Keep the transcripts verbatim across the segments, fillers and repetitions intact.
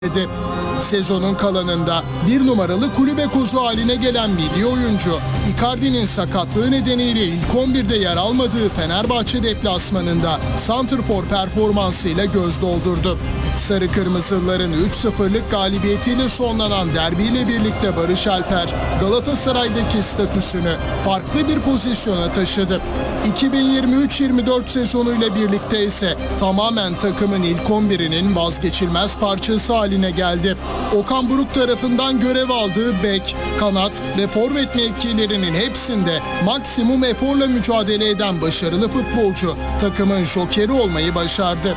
dedi. Sezonun kalanında bir numaralı kulübe kozu haline gelen milli oyuncu, Icardi'nin sakatlığı nedeniyle ilk on birde yer almadığı Fenerbahçe deplasmanında santrfor performansıyla göz doldurdu. Sarı Kırmızılıların üç sıfırlık galibiyetiyle sonlanan derbiyle birlikte Barış Alper, Galatasaray'daki statüsünü farklı bir pozisyona taşıdı. iki bin yirmi üç yirmi dört sezonuyla birlikte ise tamamen takımın ilk on birinin vazgeçilmez parçası haline geldi. Okan Buruk tarafından görev aldığı bek, kanat ve forvet mevkilerinin hepsinde maksimum eforla mücadele eden başarılı futbolcu takımın jokeri olmayı başardı.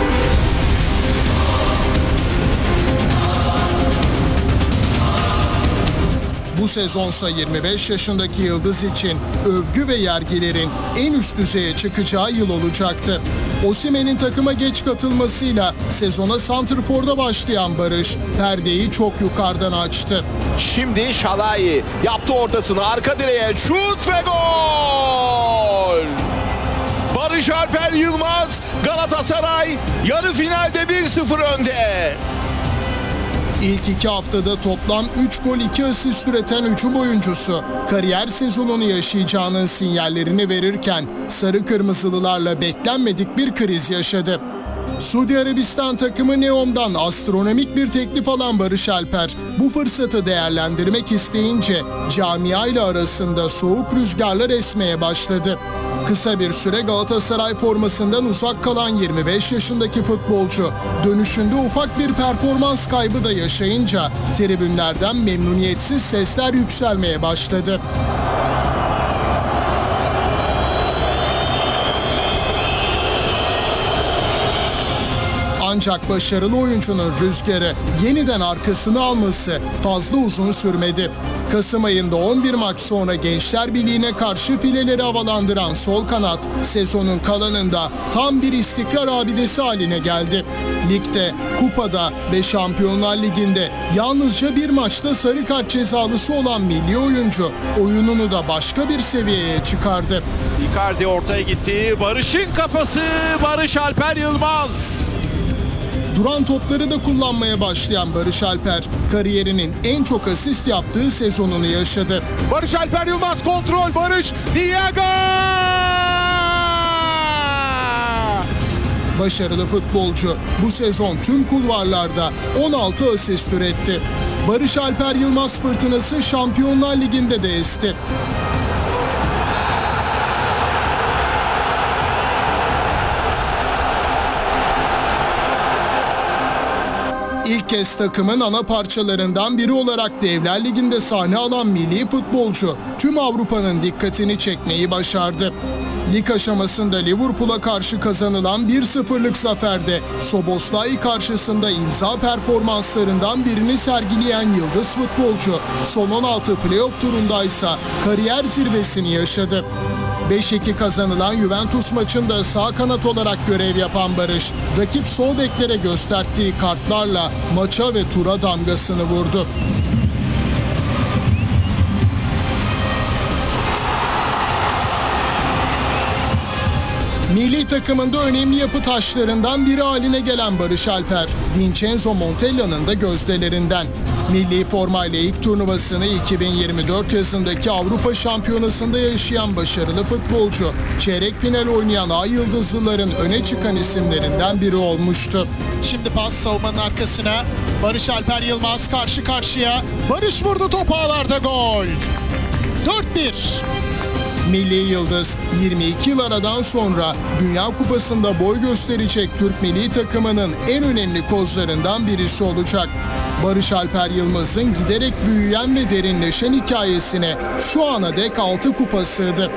Bu sezonsa yirmi beş yaşındaki yıldız için övgü ve yergilerin en üst düzeye çıkacağı yıl olacaktı. Osimhen'in takıma geç katılmasıyla sezona santrforda başlayan Barış, perdeyi çok yukarıdan açtı. Şimdi Şalai yaptı ortasını, arka direğe şut ve gol! Barış Alper Yılmaz, Galatasaray yarı finalde bir sıfır önde. İlk iki haftada toplam üç gol iki asist üreten hücum oyuncusu kariyer sezonunu yaşayacağının sinyallerini verirken Sarı Kırmızılılarla beklenmedik bir kriz yaşadı. Suudi Arabistan takımı Neom'dan astronomik bir teklif alan Barış Alper bu fırsatı değerlendirmek isteyince camia ile arasında soğuk rüzgarlar esmeye başladı. Kısa bir süre Galatasaray formasından uzak kalan yirmi beş yaşındaki futbolcu dönüşünde ufak bir performans kaybı da yaşayınca tribünlerden memnuniyetsiz sesler yükselmeye başladı. Ancak başarılı oyuncunun rüzgarı yeniden arkasını alması fazla uzun sürmedi. Kasım ayında on bir maç sonra Gençler Birliği'ne karşı fileleri havalandıran sol kanat sezonun kalanında tam bir istikrar abidesi haline geldi. Ligde, kupada ve Şampiyonlar Ligi'nde yalnızca bir maçta sarı kart cezalısı olan milli oyuncu oyununu da başka bir seviyeye çıkardı. Icardi ortaya gitti. Barış'ın kafası, Barış Alper Yılmaz. Duran topları da kullanmaya başlayan Barış Alper, kariyerinin en çok asist yaptığı sezonunu yaşadı. Barış Alper Yılmaz kontrol, Barış, Diego! Başarılı futbolcu bu sezon tüm kulvarlarda on altı asist üretti. Barış Alper Yılmaz fırtınası Şampiyonlar Ligi'nde de esti. İlk kez takımın ana parçalarından biri olarak Devler Ligi'nde sahne alan milli futbolcu tüm Avrupa'nın dikkatini çekmeyi başardı. Lig aşamasında Liverpool'a karşı kazanılan bir sıfırlık zaferde Szoboszlai karşısında imza performanslarından birini sergileyen yıldız futbolcu son on altı playoff turundaysa kariyer zirvesini yaşadı. beş iki kazanılan Juventus maçında sağ kanat olarak görev yapan Barış, rakip sol beklere gösterdiği kartlarla maça ve tura damgasını vurdu. Milli takımında önemli yapı taşlarından biri haline gelen Barış Alper, Vincenzo Montella'nın da gözdelerinden. Milli formayla ilk turnuvasını iki bin yirmi dört yazındaki Avrupa Şampiyonası'nda yaşayan başarılı futbolcu, çeyrek final oynayan Ay Yıldızlıların öne çıkan isimlerinden biri olmuştu. Şimdi pas savunmanın arkasına, Barış Alper Yılmaz karşı karşıya, Barış vurdu, top ağlarda, gol! dört bir. Milli yıldız yirmi iki yıl aradan sonra Dünya Kupası'nda boy gösterecek Türk milli takımının en önemli kozlarından birisi olacak. Barış Alper Yılmaz'ın giderek büyüyen ve derinleşen hikayesine şu ana dek altı kupa sığdı.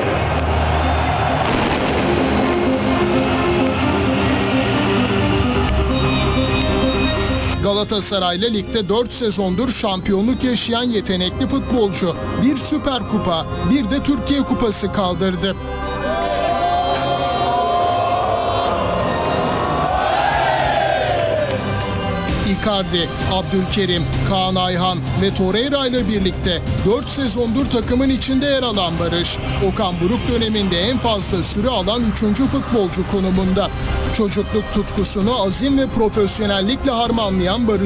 Galatasaray'la ligde dört sezondur şampiyonluk yaşayan yetenekli futbolcu bir Süper Kupa, bir de Türkiye Kupası kaldırdı. Icardi, Abdülkerim, Kaan Ayhan ve Torreira ile birlikte dört sezondur takımın içinde yer alan Barış, Okan Buruk döneminde en fazla süre alan üçüncü futbolcu konumunda. Çocukluk tutkusunu azim ve profesyonellikle harmanlayan Barış